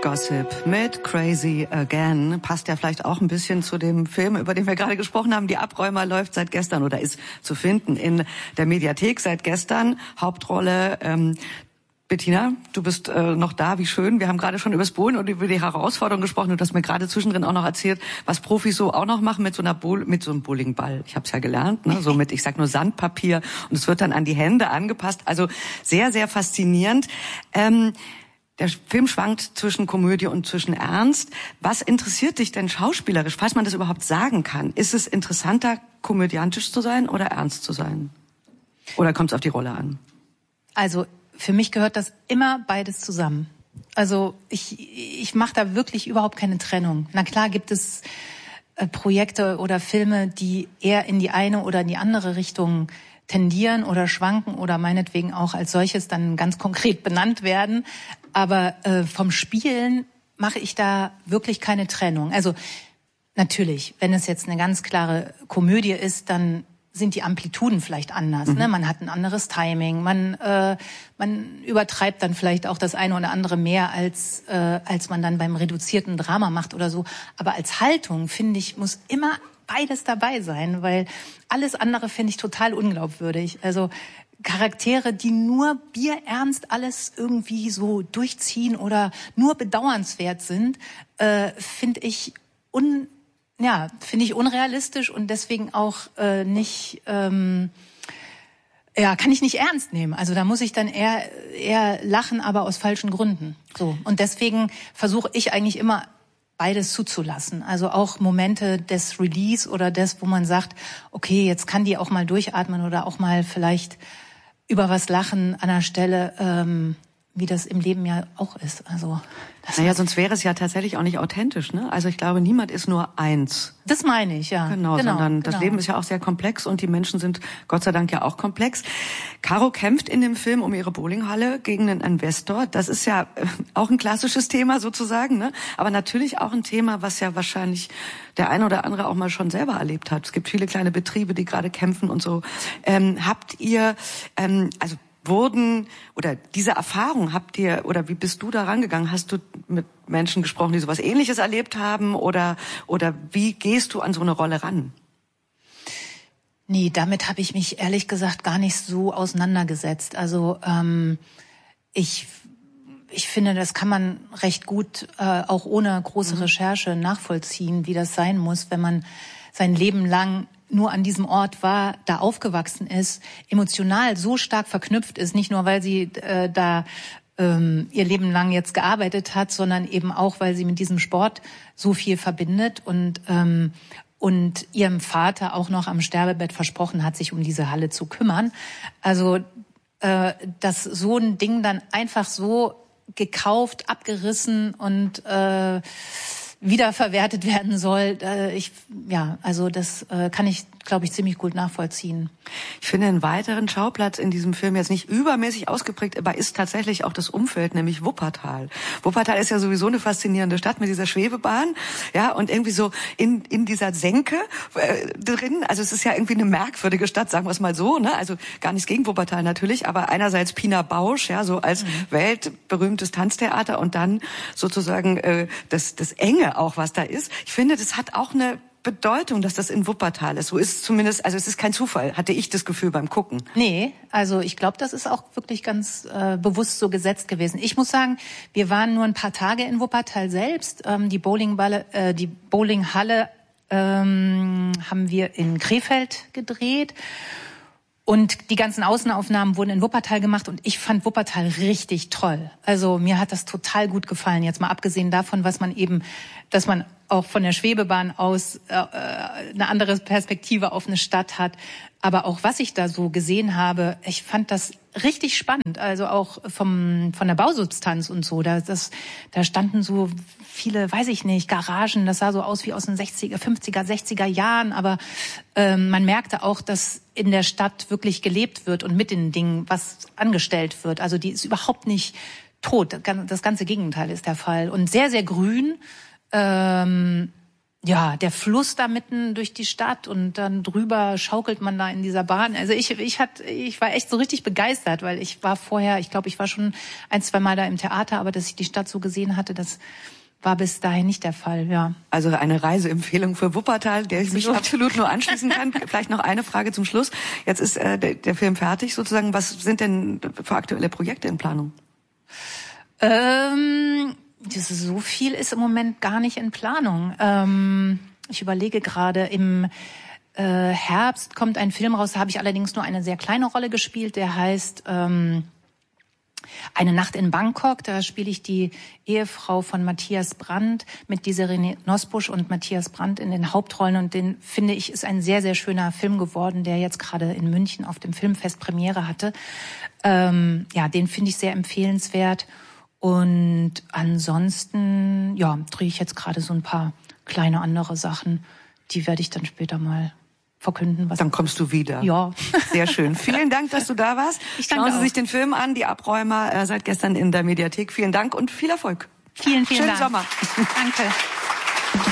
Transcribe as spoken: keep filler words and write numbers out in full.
Gossip mit Crazy Again. Passt ja vielleicht auch ein bisschen zu dem Film, über den wir gerade gesprochen haben. Die Abräumer läuft seit gestern oder ist zu finden in der Mediathek seit gestern. Hauptrolle ähm, Bettina, du bist äh, noch da, wie schön. Wir haben gerade schon über das Bowlen und über die Herausforderung gesprochen und du hast mir gerade zwischendrin auch noch erzählt, was Profis so auch noch machen mit so einer Bowl, mit so einem Bowlingball. Ich habe es ja gelernt, ne? So mit, ich sag nur Sandpapier und es wird dann an die Hände angepasst. Also sehr, sehr faszinierend. Ähm, Der Film schwankt zwischen Komödie und zwischen Ernst. Was interessiert dich denn schauspielerisch, falls man das überhaupt sagen kann? Ist es interessanter, komödiantisch zu sein oder ernst zu sein? Oder kommt es auf die Rolle an? Also für mich gehört das immer beides zusammen. Also ich, ich mache da wirklich überhaupt keine Trennung. Na klar gibt es äh, Projekte oder Filme, die eher in die eine oder in die andere Richtung tendieren oder schwanken oder meinetwegen auch als solches dann ganz konkret benannt werden. Aber äh, vom Spielen mache ich da wirklich keine Trennung. Also natürlich, wenn es jetzt eine ganz klare Komödie ist, dann sind die Amplituden vielleicht anders. Mhm. Ne? Man hat ein anderes Timing, man äh, man übertreibt dann vielleicht auch das eine oder andere mehr, als äh, als man dann beim reduzierten Drama macht oder so. Aber als Haltung, finde ich, muss immer beides dabei sein, weil alles andere finde ich total unglaubwürdig. Also Charaktere, die nur bierernst alles irgendwie so durchziehen oder nur bedauernswert sind, äh, finde ich un, ja, finde ich unrealistisch und deswegen auch äh, nicht, ähm, ja, kann ich nicht ernst nehmen. Also da muss ich dann eher eher lachen, aber aus falschen Gründen. So, und deswegen versuche ich eigentlich immer beides zuzulassen. Also auch Momente des Release oder des, wo man sagt, okay, jetzt kann die auch mal durchatmen oder auch mal vielleicht über was lachen an der Stelle, ähm, wie das im Leben ja auch ist. Also das naja, sonst wäre es ja tatsächlich auch nicht authentisch, ne? Also ich glaube, niemand ist nur eins. Das meine ich, ja. Genau, genau sondern genau. das Leben ist ja auch sehr komplex und die Menschen sind Gott sei Dank ja auch komplex. Caro kämpft in dem Film um ihre Bowlinghalle gegen einen Investor. Das ist ja auch ein klassisches Thema sozusagen, ne? Aber natürlich auch ein Thema, was ja wahrscheinlich der eine oder andere auch mal schon selber erlebt hat. Es gibt viele kleine Betriebe, die gerade kämpfen und so. Ähm, habt ihr, ähm, also wurden, oder diese Erfahrung habt ihr, oder wie bist du da rangegangen? Hast du mit Menschen gesprochen, die sowas Ähnliches erlebt haben, oder, oder wie gehst du an so eine Rolle ran? Nee, damit habe ich mich ehrlich gesagt gar nicht so auseinandergesetzt. Also, ähm, ich, ich finde, das kann man recht gut, äh, auch ohne große Recherche nachvollziehen, wie das sein muss, wenn man sein Leben lang nur an diesem Ort war, da aufgewachsen ist, emotional so stark verknüpft ist, nicht nur, weil sie äh, da ähm, ihr Leben lang jetzt gearbeitet hat, sondern eben auch, weil sie mit diesem Sport so viel verbindet und ähm, und ihrem Vater auch noch am Sterbebett versprochen hat, sich um diese Halle zu kümmern. Also, äh, dass so ein Ding dann einfach so gekauft, abgerissen und äh, wiederverwertet werden soll. Äh, ich, ja, also das äh, kann ich, glaube ich, ziemlich gut nachvollziehen. Ich finde einen weiteren Schauplatz in diesem Film jetzt nicht übermäßig ausgeprägt, aber ist tatsächlich auch das Umfeld, nämlich Wuppertal. Wuppertal ist ja sowieso eine faszinierende Stadt mit dieser Schwebebahn, ja, und irgendwie so in in dieser Senke äh, drin. Also es ist ja irgendwie eine merkwürdige Stadt, sagen wir es mal so, ne? Also gar nichts gegen Wuppertal natürlich, aber einerseits Pina Bausch, ja, so als mhm. weltberühmtes Tanztheater und dann sozusagen äh, das das Enge auch, was da ist. Ich finde, das hat auch eine Bedeutung, dass das in Wuppertal ist. So ist es zumindest, also es ist kein Zufall, hatte ich das Gefühl beim Gucken. Nee, also ich glaube, das ist auch wirklich ganz äh, bewusst so gesetzt gewesen. Ich muss sagen, wir waren nur ein paar Tage in Wuppertal selbst. Ähm, die Bowlingballe, äh, die Bowlinghalle ähm, haben wir in Krefeld gedreht. Und die ganzen Außenaufnahmen wurden in Wuppertal gemacht und ich fand Wuppertal richtig toll. Also mir hat das total gut gefallen. Jetzt mal abgesehen davon, was man eben, dass man auch von der Schwebebahn aus äh, eine andere Perspektive auf eine Stadt hat. Aber auch was ich da so gesehen habe, ich fand das richtig spannend. Also auch vom von der Bausubstanz und so. Da, das, da standen so viele, weiß ich nicht, Garagen. Das sah so aus wie aus den sechziger, fünfziger, sechziger Jahren. Aber ähm, man merkte auch, dass in der Stadt wirklich gelebt wird und mit den Dingen was angestellt wird. Also die ist überhaupt nicht tot. Das ganze Gegenteil ist der Fall. Und sehr, sehr grün. Ähm, ja, der Fluss da mitten durch die Stadt und dann drüber schaukelt man da in dieser Bahn. Also ich, ich hat, ich war echt so richtig begeistert, weil ich war vorher, ich glaube, ich war schon ein, zwei Mal da im Theater, aber dass ich die Stadt so gesehen hatte, das war bis dahin nicht der Fall, ja. Also eine Reiseempfehlung für Wuppertal, der ich mich absolut nur anschließen kann. Vielleicht noch eine Frage zum Schluss. Jetzt ist äh, der, der Film fertig sozusagen. Was sind denn für aktuelle Projekte in Planung? Ähm... So viel ist im Moment gar nicht in Planung. Ähm, ich überlege gerade, im äh, Herbst kommt ein Film raus, da habe ich allerdings nur eine sehr kleine Rolle gespielt, der heißt ähm, Eine Nacht in Bangkok. Da spiele ich die Ehefrau von Matthias Brandt mit Desiree Nosbusch und Matthias Brandt in den Hauptrollen. Und den, finde ich, ist ein sehr, sehr schöner Film geworden, der jetzt gerade in München auf dem Filmfest Premiere hatte. Ähm, ja, den finde ich sehr empfehlenswert. Und ansonsten, ja, drehe ich jetzt gerade so ein paar kleine andere Sachen. Die werde ich dann später mal verkünden. Was dann kommst du wieder. Ja. Sehr schön. Vielen Dank, dass du da warst. Ich danke Schauen Sie auch. sich den Film an, Die Abräumer, äh, seit gestern in der Mediathek. Vielen Dank und viel Erfolg. Vielen, vielen Schönen Dank. Sommer. Danke.